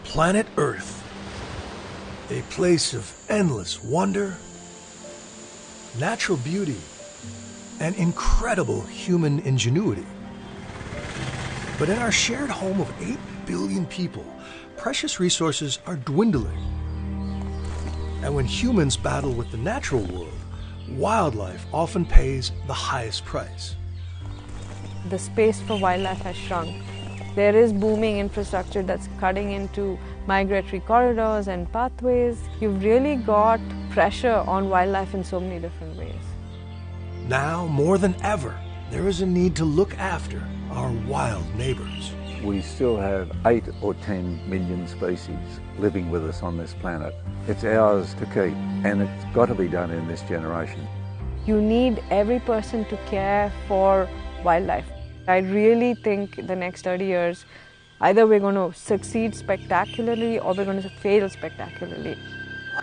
Planet Earth, a place of endless wonder, natural beauty, and incredible human ingenuity. But in our shared home of 8 billion people, precious resources are dwindling. And when humans battle with the natural world, wildlife often pays the highest price. The space for wildlife has shrunk. There is booming infrastructure that's cutting into migratory corridors and pathways. You've really got pressure on wildlife in so many different ways. Now, more than ever, there is a need to look after our wild neighbors. We still have 8 or 10 million species living with us on this planet. It's ours to keep, and it's got to be done in this generation. You need every person to care for wildlife. I really think the next 30 years, either we're going to succeed spectacularly or we're going to fail spectacularly.